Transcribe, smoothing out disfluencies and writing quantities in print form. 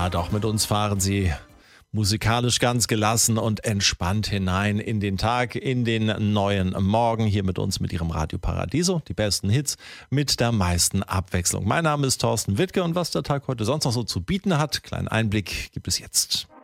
Ja, doch, mit uns fahren Sie musikalisch ganz gelassen und entspannt hinein in den Tag, in den neuen Morgen. Hier mit uns mit Ihrem Radio Paradiso. Die besten Hits mit der meisten Abwechslung. Mein Name ist Thorsten Wittke und was der Tag heute sonst noch so zu bieten hat, kleinen Einblick gibt es jetzt.